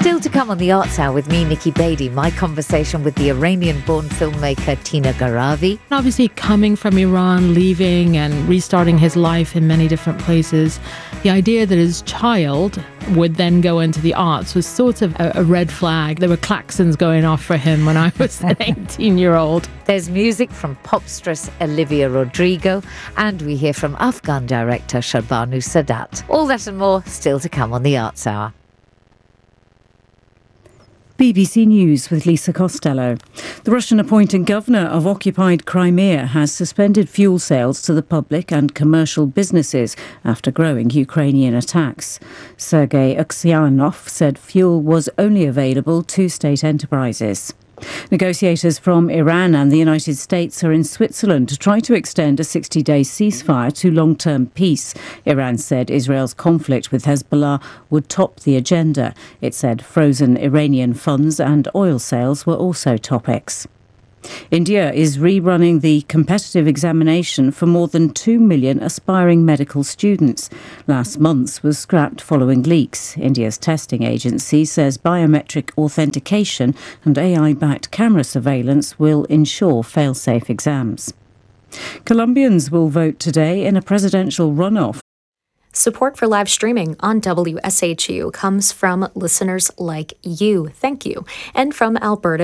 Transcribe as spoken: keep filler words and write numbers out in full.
Still to come on the Arts Hour with me, Nikki Beatty, my conversation with the Iranian-born filmmaker Tina Garavi. Obviously, coming from Iran, leaving and restarting his life in many different places, the idea that his child would then go into the arts was sort of a, a red flag. There were klaxons going off for him when I was an eighteen-year-old. There's music from popstress Olivia Rodrigo, and we hear from Afghan director Shahbanu Sadat. All that and more still to come on the Arts Hour. B B C News with Lisa Costello. The Russian-appointed governor of occupied Crimea has suspended fuel sales to the public and commercial businesses after growing Ukrainian attacks. Sergei Aksyonov said fuel was only available to state enterprises. Negotiators from Iran and the United States are in Switzerland to try to extend a sixty-day ceasefire to long-term peace. Iran said Israel's conflict with Hezbollah would top the agenda. It said frozen Iranian funds and oil sales were also topics. India is rerunning the competitive examination for more than two million aspiring medical students. Last month's was scrapped following leaks. India's testing agency says biometric authentication and A I-backed camera surveillance will ensure fail-safe exams. Colombians will vote today in a presidential runoff. Support for live streaming on W S H U comes from listeners like you. Thank you. And from Alberta